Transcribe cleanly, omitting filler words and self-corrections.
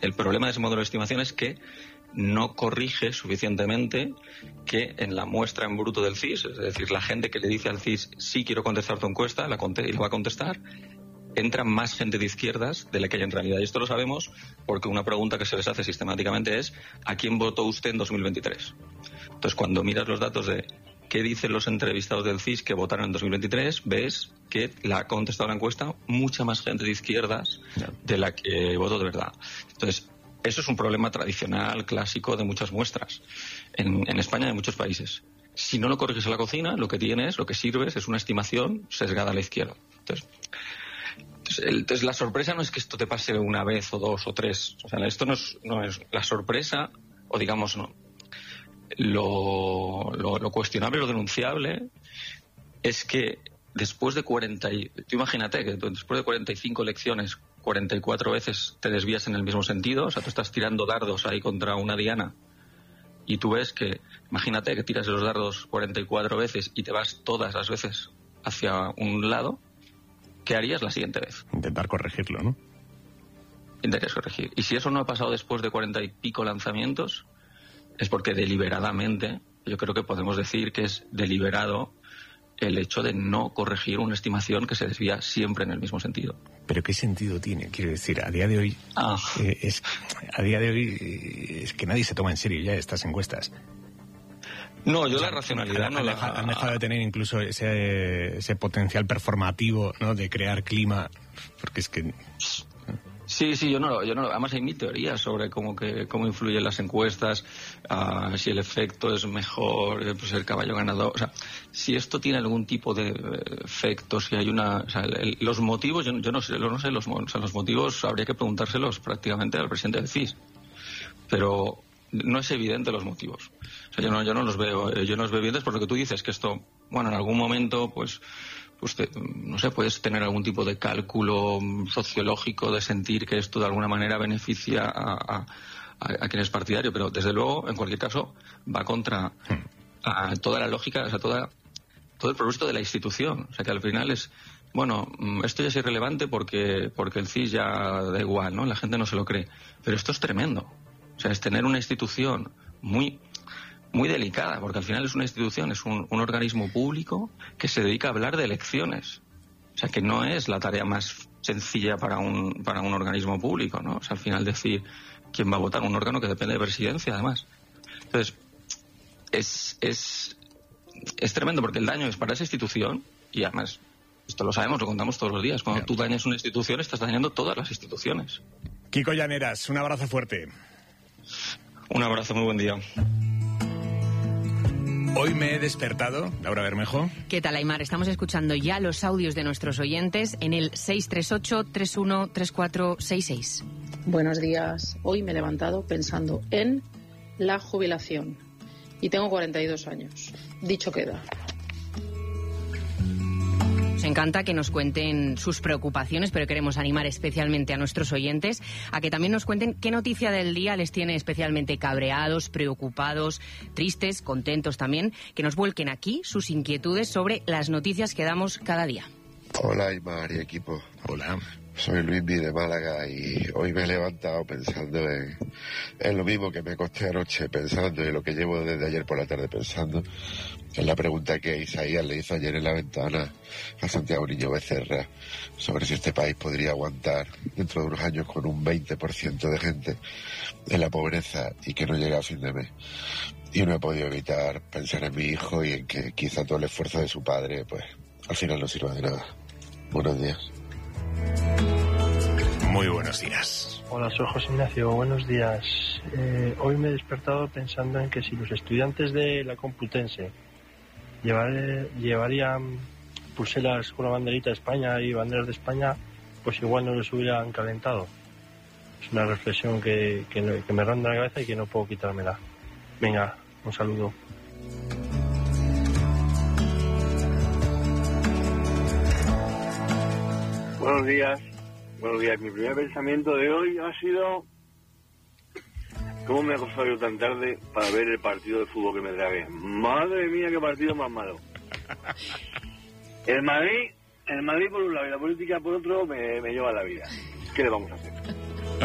el problema de ese modelo de estimación es que no corrige suficientemente que en la muestra en bruto del CIS, es decir, la gente que le dice al CIS sí quiero contestar tu encuesta y lo va a contestar, entra más gente de izquierdas de la que hay en realidad. Y esto lo sabemos porque una pregunta que se les hace sistemáticamente es ¿a quién votó usted en 2023? Entonces, cuando miras los datos de qué dicen los entrevistados del CIS que votaron en 2023, ves que la ha contestado la encuesta mucha más gente de izquierdas de la que votó de verdad. Entonces, eso es un problema tradicional, clásico de muchas muestras en España y en muchos países. Si no lo corriges en la cocina, lo que sirves es una estimación sesgada a la izquierda. Entonces, la sorpresa no es que esto te pase una vez o dos o tres. O sea, esto no es la sorpresa, o digamos, no. Lo cuestionable, lo denunciable, es que después de tú imagínate que después de 45 elecciones, 44 veces te desvías en el mismo sentido. O sea, tú estás tirando dardos ahí contra una diana y tú ves que, imagínate que tiras los dardos 44 veces y te vas todas las veces hacia un lado. ¿Qué harías la siguiente vez? Intentar corregirlo, ¿no? Intentarías corregir. Y si eso no ha pasado después de 40 y pico lanzamientos, es porque deliberadamente, yo creo que podemos decir que es deliberado el hecho de no corregir una estimación que se desvía siempre en el mismo sentido. ¿Pero qué sentido tiene? Quiero decir, a día de hoy es que nadie se toma en serio ya estas encuestas. No, yo la racionalidad no han dejado de tener incluso ese potencial performativo, ¿no? De crear clima, porque es que... Sí, yo no. Además hay mi teoría sobre cómo influyen las encuestas, si el efecto es mejor, pues el caballo ganador. O sea, si esto tiene algún tipo de efecto, si hay los motivos, yo no sé, los motivos habría que preguntárselos prácticamente al presidente del CIS. Pero no es evidente los motivos. O sea, yo no los veo evidentes por lo que tú dices, que esto, bueno, en algún momento, pues no sé, puedes tener algún tipo de cálculo sociológico de sentir que esto de alguna manera beneficia a quien es partidario, pero desde luego, en cualquier caso, va contra toda la lógica, o sea, todo el propósito de la institución. O sea, que al final es, bueno, esto ya es irrelevante porque el CIS ya da igual, ¿no? La gente no se lo cree. Pero esto es tremendo. O sea, es tener una institución muy delicada, porque al final es una institución, es un organismo público que se dedica a hablar de elecciones. O sea, que no es la tarea más sencilla para un organismo público, ¿no? O sea, al final decir quién va a votar, un órgano que depende de presidencia, además. Entonces, es tremendo, porque el daño es para esa institución, y además, esto lo sabemos, lo contamos todos los días. Cuando tú dañas una institución, estás dañando todas las instituciones. Kiko Llaneras, un abrazo fuerte. Un abrazo, muy buen día. Hoy me he despertado, Laura Bermejo. ¿Qué tal, Aimar? Estamos escuchando ya los audios de nuestros oyentes en el 638-313466. Buenos días. Hoy me he levantado pensando en la jubilación y tengo 42 años. Dicho queda. Nos encanta que nos cuenten sus preocupaciones, pero queremos animar especialmente a nuestros oyentes a que también nos cuenten qué noticia del día les tiene especialmente cabreados, preocupados, tristes, contentos también, que nos vuelquen aquí sus inquietudes sobre las noticias que damos cada día. Hola, Aimar y equipo. Hola. Soy Luismi de Málaga y hoy me he levantado pensando en lo mismo que me acosté anoche pensando y lo que llevo desde ayer por la tarde pensando en la pregunta que Isaías le hizo ayer en la ventana a Santiago Niño Becerra sobre si este país podría aguantar dentro de unos años con un 20% de gente en la pobreza y que no llega a fin de mes. Y no he podido evitar pensar en mi hijo y en que quizá todo el esfuerzo de su padre pues al final no sirva de nada. Buenos días. Muy buenos días. Hola, soy José Ignacio, buenos días. Hoy me he despertado pensando en que si los estudiantes de la Complutense llevarían pulseras con la banderita de España y banderas de España, pues igual no les hubieran calentado. Es una reflexión que me ronda la cabeza y que no puedo quitármela. Venga, un saludo. Buenos días. Mi primer pensamiento de hoy ha sido ¿cómo me he acostado yo tan tarde para ver el partido de fútbol que me tragué? Madre mía, qué partido más malo. El Madrid por un lado y la política por otro me lleva a la vida. ¿Qué le vamos a hacer?